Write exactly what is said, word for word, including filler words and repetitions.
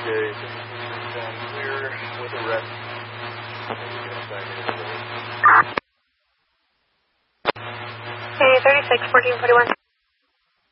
Okay, fifty-three down clear with the rest. Okay, thirty-six, fourteen forty-one.